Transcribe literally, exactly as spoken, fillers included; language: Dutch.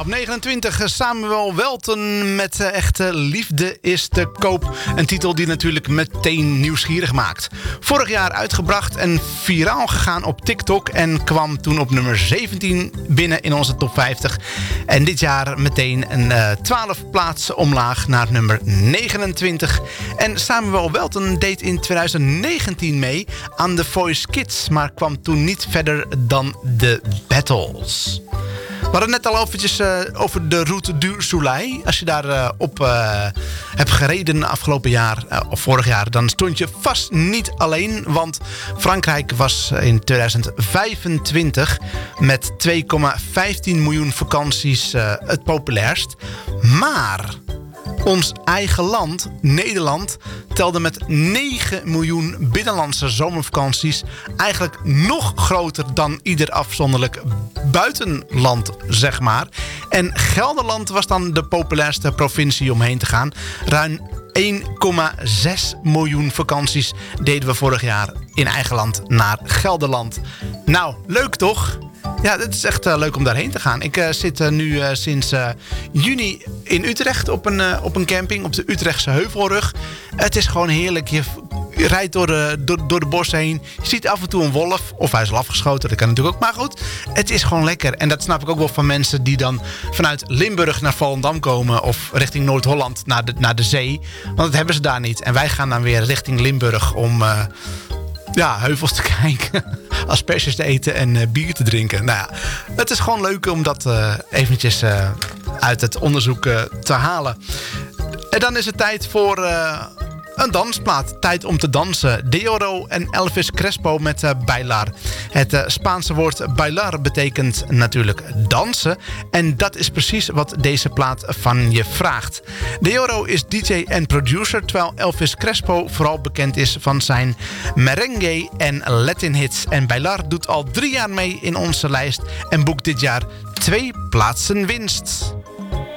op negenentwintig Samuel Welten met uh, Echte Liefde is te koop. Een titel die natuurlijk meteen nieuwsgierig maakt. Vorig jaar uitgebracht en viraal gegaan op TikTok en kwam toen op nummer zeventien binnen in onze top vijftig. En dit jaar meteen een uh, twaalf plaatsen omlaag naar nummer negenentwintig. En Samuel Welten deed in twintig negentien mee aan The Voice Kids, maar kwam toen niet verder dan de battles. We hadden net al eventjes uh, over de Route du Soleil. Als je daar uh, op uh, hebt gereden afgelopen jaar, uh, of vorig jaar, dan stond je vast niet alleen. Want Frankrijk was in twintig vijfentwintig met twee komma vijftien miljoen vakanties uh, het populairst. Maar ons eigen land, Nederland, telde met negen miljoen binnenlandse zomervakanties eigenlijk nog groter dan ieder afzonderlijk buitenland, zeg maar. En Gelderland was dan de populairste provincie om heen te gaan. Ruim één komma zes miljoen vakanties deden we vorig jaar in eigen land naar Gelderland. Nou, leuk toch? Ja, het is echt uh, leuk om daarheen te gaan. Ik uh, zit uh, nu uh, sinds uh, juni in Utrecht op een, uh, op een camping op de Utrechtse Heuvelrug. Het is gewoon heerlijk. Je, je rijdt door de, door, door de bossen heen. Je ziet af en toe een wolf. Of hij is al afgeschoten, dat kan natuurlijk ook. Maar goed, het is gewoon lekker. En dat snap ik ook wel van mensen die dan vanuit Limburg naar Volendam komen. Of richting Noord-Holland naar de, naar de zee. Want dat hebben ze daar niet. En wij gaan dan weer richting Limburg om Uh, ja, heuvels te kijken, asperges te eten en uh, bier te drinken. Nou ja, het is gewoon leuk om dat uh, eventjes uh, uit het onderzoek uh, te halen. En dan is het tijd voor Uh, een dansplaat. Tijd om te dansen. Deoro en Elvis Crespo met uh, Bailar. Het uh, Spaanse woord bailar betekent natuurlijk dansen. En dat is precies wat deze plaat van je vraagt. Deoro is D J en producer, terwijl Elvis Crespo vooral bekend is van zijn merengue en Latin hits. En Bailar doet al drie jaar mee in onze lijst en boekt dit jaar twee plaatsen winst.